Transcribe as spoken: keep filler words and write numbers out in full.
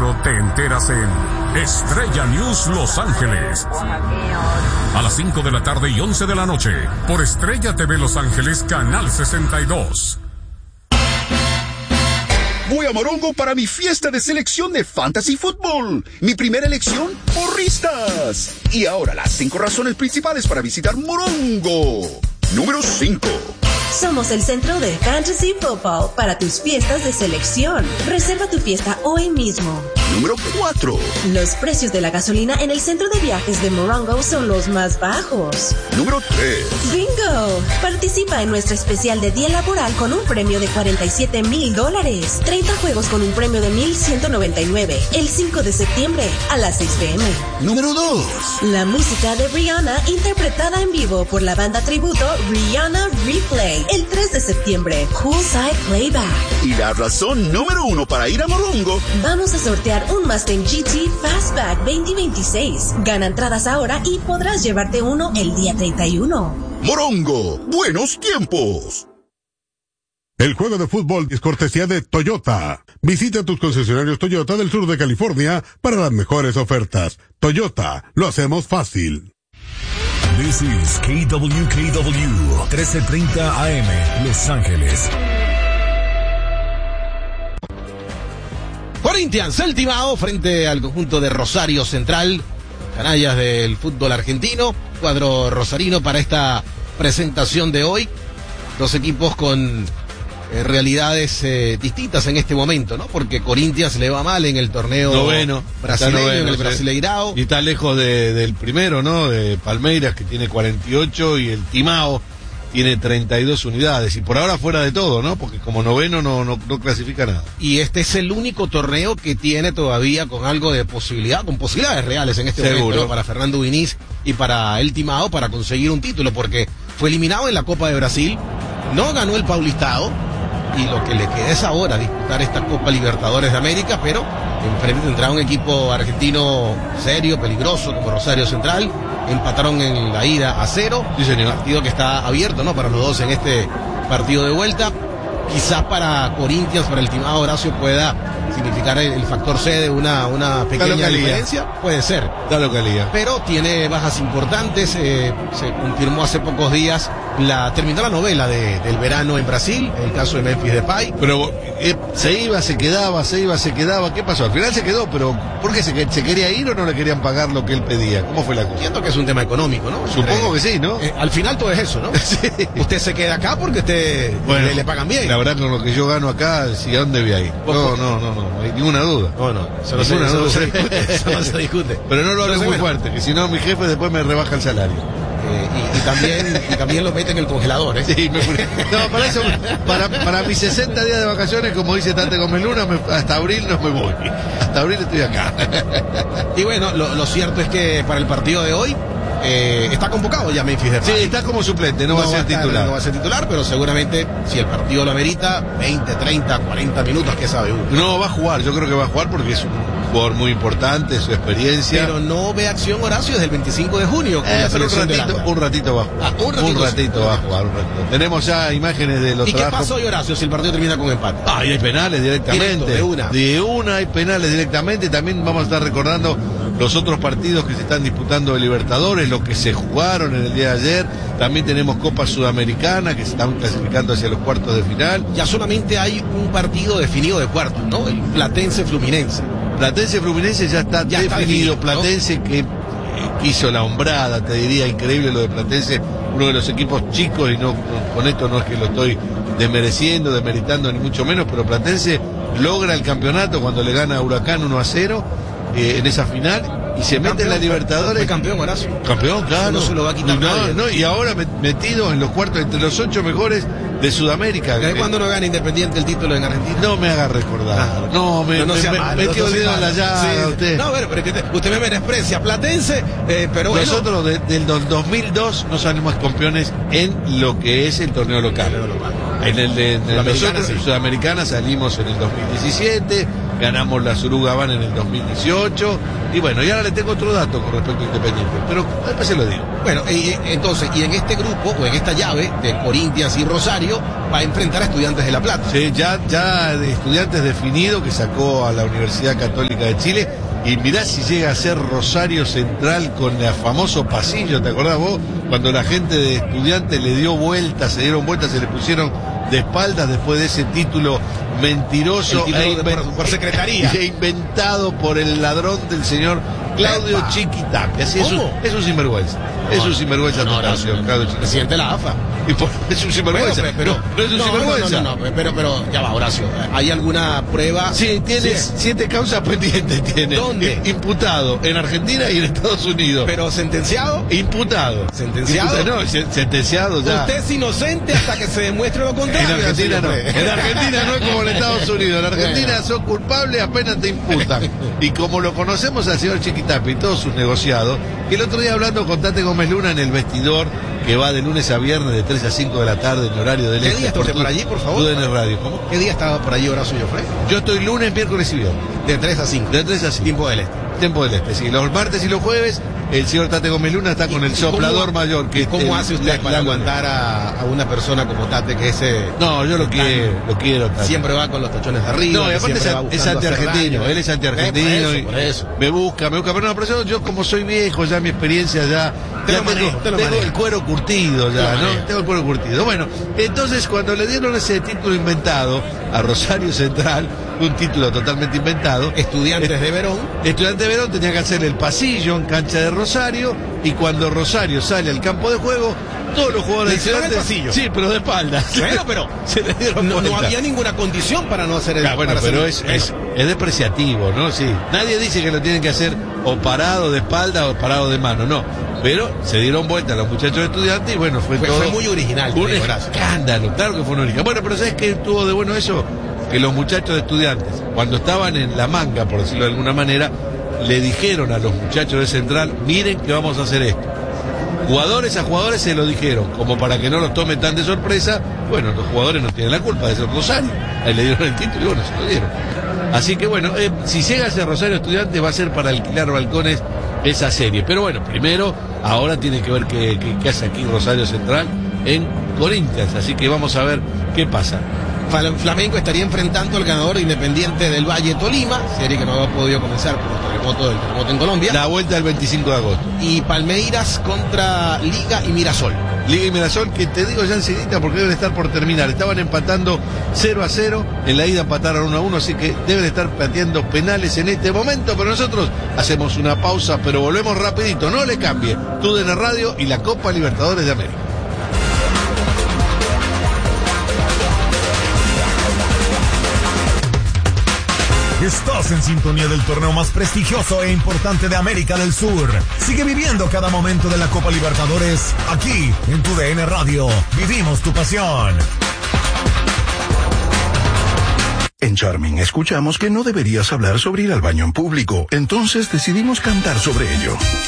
Eso te enteras en Estrella News Los Ángeles. A las cinco de la tarde y once de la noche, por Estrella T V Los Ángeles, Canal sesenta y dos. Voy a Morongo para mi fiesta de selección de Fantasy Football. Mi primera elección, porristas. Y ahora las cinco razones principales para visitar Morongo. Número cinco. Somos el centro de Fantasy Football para tus fiestas de selección. Reserva tu fiesta hoy mismo. Número cuatro. Los precios de la gasolina en el centro de viajes de Morongo son los más bajos. Número tres. ¡Bingo! Participa en nuestro especial de día laboral con un premio de cuarenta y siete mil dólares. treinta juegos con un premio de mil ciento noventa y nueve. El cinco de septiembre a las seis p m Número dos. La música de Rihanna interpretada en vivo por la banda tributo Rihanna Replay. El tres de septiembre, Poolside Playback. Y la razón número uno para ir a Morongo. Vamos a sortear un Mustang G T Fastback veinte veintiséis. Gana entradas ahora y podrás llevarte uno el día treinta y uno. Morongo, buenos tiempos. El juego de fútbol es cortesía de Toyota. Visita tus concesionarios Toyota del sur de California para las mejores ofertas. Toyota, lo hacemos fácil. This is K W K W, trece treinta A M, Los Ángeles. Corinthians, el timao frente al conjunto de Rosario Central, canallas del fútbol argentino, cuadro rosarino para esta presentación de hoy. Dos equipos con eh, realidades eh, distintas en este momento, ¿no? Porque Corinthians le va mal en el torneo noveno, brasileño, noveno, en el sí. Brasileirao. Y está lejos de, del primero, ¿no? De Palmeiras, que tiene cuarenta y ocho, y el Timao tiene treinta y dos unidades. Y por ahora fuera de todo, ¿no? Porque como noveno no, no, no clasifica nada. Y este es el único torneo que tiene todavía con algo de posibilidad, con posibilidades reales en este Seguro. momento, ¿no? Para Fernando Diniz y para el Timao para conseguir un título, porque fue eliminado en la Copa de Brasil, no ganó el Paulistao, y lo que le queda es ahora disputar esta Copa Libertadores de América, pero enfrente tendrá un equipo argentino serio, peligroso, como Rosario Central. Empataron en la ida a cero. Sí, señor. Partido que está abierto, ¿no? Para los dos en este partido de vuelta. Quizás para Corinthians, para el Timao, Horacio, pueda significar el, el factor C de una, una pequeña diferencia. Puede ser. Da localidad. Pero tiene bajas importantes. Eh, se confirmó hace pocos días, la terminó la novela de, del verano en Brasil, el caso de Memphis Depay. Pero eh, se iba, se quedaba, se iba, se quedaba. ¿Qué pasó? Al final se quedó, pero ¿por qué se, se quería ir o no le querían pagar lo que él pedía? ¿Cómo fue la cosa? Entiendo que es un tema económico, ¿no? Supongo que sí, ¿no? Eh, al final todo es eso, ¿no? Sí. Usted se queda acá porque usted Bueno, le, le pagan bien. La verdad, con lo que yo gano acá, ¿sí, ¿a dónde voy a ir? No, no, no, no, no hay ninguna duda. No, no, eso no, se, Ninguna eso no duda. se discute. Eso no se discute. Pero no lo hables Entonces, muy bueno, fuerte, que si no mi jefe después me rebaja el salario. Eh, y, y también y también lo mete en el congelador, ¿eh? Sí, me puse- No, para eso, para, para mis sesenta días de vacaciones, como dice Tate Gómez Luna, me- hasta abril no me voy. Hasta abril estoy acá. Y bueno, lo, lo cierto es que para el partido de hoy eh, está convocado ya Memphis Depay. Sí, está como suplente, no, va a ser estar- titular. No va a ser titular, pero seguramente si el partido lo amerita, veinte, treinta, cuarenta minutos, que sabe uno. No, va a jugar, yo creo que va a jugar porque es un jugador muy importante, su experiencia. Pero no ve acción, Horacio, desde el veinticinco de junio con Eh, la pero un selección de ratito, Holanda. un ratito va a jugar. Ah, un ratito, un ratito sí. va a jugar, un ratito. Tenemos ya imágenes de los ¿Y qué trabajos. pasó hoy, Horacio, si el partido termina con empate? Ah, y hay penales directamente. Directo, de una. De una hay penales directamente. También vamos a estar recordando los otros partidos que se están disputando de Libertadores, los que se jugaron en el día de ayer. También tenemos Copa Sudamericana que se están clasificando hacia los cuartos de final. Ya solamente hay un partido definido de cuartos, ¿no? El Platense Fluminense. Platense Fluminense ya está Ya está definido. definido, ¿no? Platense que eh, hizo la hombrada, te diría, increíble lo de Platense, uno de los equipos chicos, y no, no- con esto no es que lo estoy desmereciendo, demeritando ni mucho menos, pero Platense logra el campeonato cuando le gana a Huracán uno a cero eh, en esa final y se mete en la Libertadores. Fue campeón, Horacio. Campeón, claro. No se lo va a quitar No, nadie. no, y ahora met- metido en los cuartos, entre los ocho mejores de Sudamérica. ¿Desde Eh, cuándo no gana Independiente el título en Argentina? No me haga recordar. No, me, No, no me- sea me- malo, metió no el sea dedo en la malo. llaga Sí. usted. No, bueno, pero es que te- usted me menosprecia. Platense, eh, pero bueno. Nosotros de- del do- dos mil dos no salimos campeones en lo que es el torneo local. En el de en el Sudamericana, nosotros, sí. Sudamericana salimos en el dos mil diecisiete, ganamos la Surugaban en el dos mil dieciocho, y bueno, y ahora le tengo otro dato con respecto a Independiente, pero después se lo digo. Bueno, y, entonces, y en este grupo, o en esta llave de Corinthians y Rosario, va a enfrentar a Estudiantes de La Plata. Sí, ya, ya de Estudiantes definido, que sacó a la Universidad Católica de Chile, y mirá si llega a ser Rosario Central con el famoso pasillo, ¿te acordás vos? Cuando la gente de Estudiantes le dio vueltas, se dieron vueltas, se le pusieron de espaldas después de ese título mentiroso título e de, por, por secretaría e inventado por el ladrón del señor Claudio Epa. Chiquitapia. Así es un, es un sinvergüenza. No, es un sinvergüenza no, total, no, señor no, Claudio Chiquitapia. presidente de la A F A. Y por, es un sinvergüenza. Pero, pero, no, no es un no, sinvergüenza. No, no, no, pero, pero ya va, Horacio. ¿Hay alguna prueba? Sí, tiene Sí. siete causas pendientes. Tiene. ¿Dónde? Imputado en Argentina y en Estados Unidos. Pero sentenciado. Imputado. ¿Sentenciado? Imputado, no, sen- sentenciado ya. Usted es inocente hasta que se demuestre lo contrario. En Argentina no. señor. En Argentina no es como en Estados Unidos. En Argentina sos culpable apenas te imputan. Y como lo conocemos al señor Chiquitapia y todos sus negociados, que el otro día hablando con Tate Gómez Luna en el vestidor, que va de lunes a viernes de tres a cinco de la tarde en horario del ¿Qué este. día está usted por allí, por favor? Tú en el radio. ¿Cómo? ¿Qué día estaba por allí Horacio Joffre? Yo estoy lunes, miércoles y viernes. De tres a cinco. De tres a cinco. Tiempo del Este. Tiempo del Este, sí. Los martes y los jueves, el señor Tate Gómez Luna está con el soplador ¿Cómo- mayor. Que ¿Cómo el- hace usted la- para la- aguantar a, a una persona como Tate que ese No, yo lo tan- quiero, lo quiero. Tate. siempre va con los tachones de arriba? No, y que aparte es, siempre va es buscando hacer antiargentino, daño? él es antiargentino Eh, por eso, y por eso. me busca, me busca, pero no, pero yo, yo como soy viejo, ya mi experiencia ya, Te ya lo tengo, manejo, te lo tengo manejo. el cuero curtido Te ya, lo ¿no? manejo. Tengo el cuero curtido. Bueno, entonces cuando le dieron ese título inventado a Rosario Central, un título totalmente inventado, Estudiantes de Verón. Estudiante de Verón tenía que hacer el pasillo en cancha de Rosario, y cuando Rosario sale al campo de juego, todos los jugadores ¿Le de hicieron el Estudiantes- pasillo? Sí, pero de espaldas. Bueno, pero se le dieron no, no vuelta. había ninguna condición para no hacer el Ah, bueno, para pero hacer- es, es, es depreciativo, ¿no? Sí. Nadie dice que lo tienen que hacer o parado de espalda o parado de mano, no. Pero se dieron vuelta los muchachos de Estudiantes y bueno, fue, Fue- todo. fue muy original, Un te digo, Horacio. escándalo, claro que fue un original. Bueno, pero ¿sabes qué tuvo de bueno eso? Que los muchachos de Estudiantes, cuando estaban en la manga, por decirlo de alguna manera, le dijeron a los muchachos de Central, miren que vamos a hacer esto. Jugadores a jugadores se lo dijeron, como para que no los tomen tan de sorpresa. Bueno, los jugadores no tienen la culpa de ser Rosario. Ahí le dieron el título y bueno, se lo dieron. Así que bueno, eh, si llega a ser Rosario Estudiantes va a ser para alquilar balcones esa serie. Pero bueno, primero, ahora tiene que ver qué, qué, qué hace aquí Rosario Central en Corinthians. Así que vamos a ver qué pasa. Fal- Flamengo estaría enfrentando al ganador Independiente del Valle Tolima, serie que no ha podido comenzar por los terremotos del terremoto en Colombia. La vuelta del veinticinco de agosto. Y Palmeiras contra Liga y Mirasol. Liga y Mirasol, que te digo ya enseguida porque deben estar por terminar. Estaban empatando cero a cero, en la ida empataron uno a uno, así que deben estar pateando penales en este momento, pero nosotros hacemos una pausa, pero volvemos rapidito, no le cambie. T U D N Radio y la Copa Libertadores de América. Estás en sintonía del torneo más prestigioso e importante de América del Sur. Sigue viviendo cada momento de la Copa Libertadores aquí en tu D N Radio. Vivimos tu pasión. En Charming escuchamos que no deberías hablar sobre ir al baño en público, entonces decidimos cantar sobre ello.